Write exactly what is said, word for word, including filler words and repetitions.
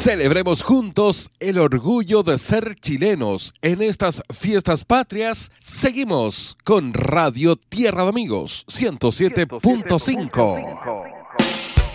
Celebremos juntos el orgullo de ser chilenos. En estas fiestas patrias, seguimos con Radio Tierra de Amigos ciento siete punto cinco.